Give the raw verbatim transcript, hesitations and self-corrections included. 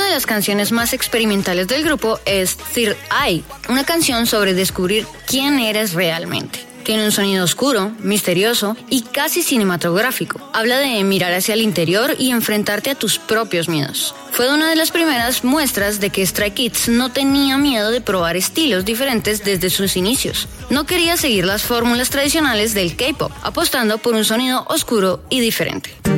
de las canciones más experimentales del grupo es Third Eye, una canción sobre descubrir quién eres realmente. Tiene un sonido oscuro, misterioso y casi cinematográfico. Habla de mirar hacia el interior y enfrentarte a tus propios miedos. Fue una de las primeras muestras de que Stray Kids no tenía miedo de probar estilos diferentes desde sus inicios. No quería seguir las fórmulas tradicionales del K-pop, apostando por un sonido oscuro y diferente.